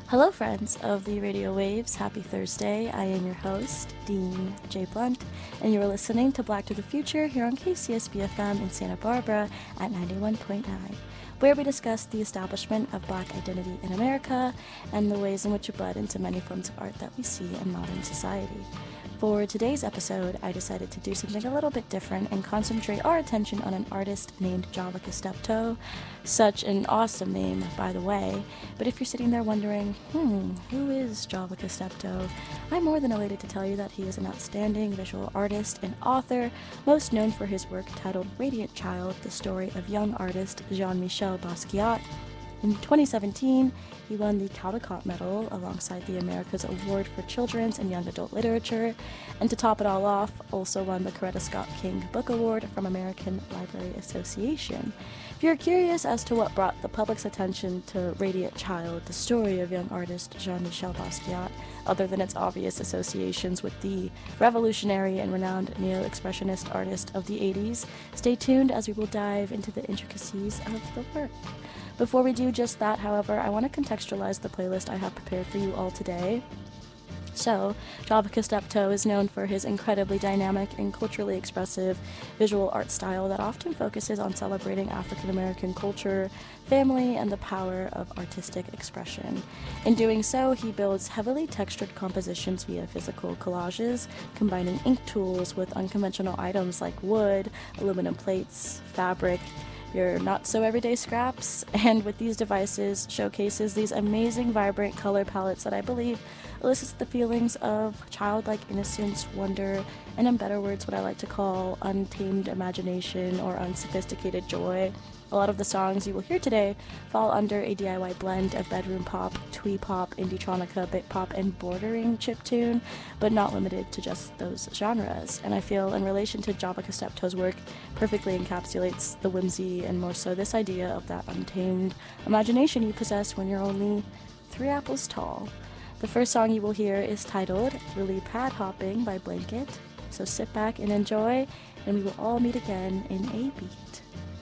Hello, friends of the radio waves. Happy Thursday. I am your host, Dean J. Blunt, and you are listening to Black to the Future here on KCSB FM in Santa Barbara at 91.9, where we discuss the establishment of Black identity in America and the ways in which it bled into many forms of art that we see in modern society. For today's episode, I decided to do something a little bit different and concentrate our attention on an artist named Javaca Steptoe. Such an awesome name, by the way. But if you're sitting there wondering, who is Javaca Steptoe? I'm more than elated to tell you that he is an outstanding visual artist and author, most known for his work titled Radiant Child, the story of young artist Jean-Michel Basquiat. In 2017, he won the Caldecott Medal alongside the America's Award for Children's and Young Adult Literature, and to top it all off, also won the Coretta Scott King Book Award from American Library Association. If you're curious as to what brought the public's attention to Radiant Child, the story of young artist Jean-Michel Basquiat, other than its obvious associations with the revolutionary and renowned neo-expressionist artist of the 80s, stay tuned as we will dive into the intricacies of the work. Before we do just that, however, I want to contextualize the playlist I have prepared for you all today. So, Javaca Steptoe is known for his incredibly dynamic and culturally expressive visual art style that often focuses on celebrating African American culture, family, and the power of artistic expression. In doing so, he builds heavily textured compositions via physical collages, combining ink tools with unconventional items like wood, aluminum plates, fabric, your not-so-everyday scraps, and with these devices showcases these amazing vibrant color palettes that I believe elicits the feelings of childlike innocence, wonder, and in better words what I like to call untamed imagination or unsophisticated joy. A lot of the songs you will hear today fall under a DIY blend of bedroom pop, twee pop, indie-tronica, bit pop, and bordering chiptune, but not limited to just those genres. And I feel in relation to Javaca Steptoe's work perfectly encapsulates the whimsy and more so this idea of that untamed imagination you possess when you're only 3 apples tall. The first song you will hear is titled Lily Pad Hopping by Blanket. So sit back and enjoy, and we will all meet again in a beat.